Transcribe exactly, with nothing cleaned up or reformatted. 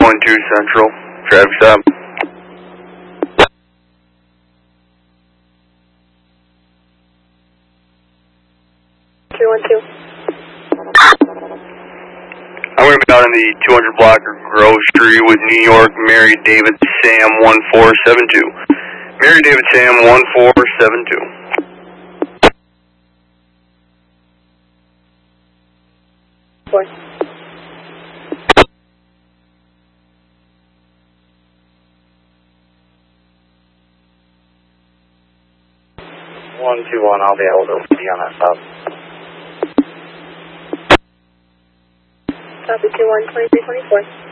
one two Central, traffic stop. three one two. I'm going to be out on the two hundred block of Grove Street with New York, Mary David Sam one four seven two. Mary David Sam one four seven two. Four. one two one, I'll be able to be on that stop. Copy two one, twenty-three twenty-four.